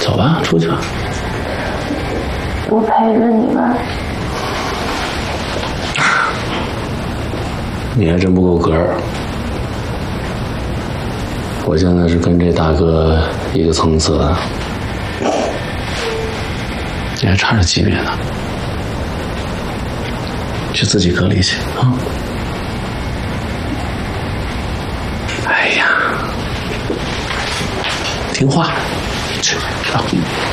走吧，出去吧。 我陪着你吧。 你还真不够格儿。我现在是跟这大哥一个层次的，你还差着级别呢。去自己隔离去啊！哎呀，听话，去啊！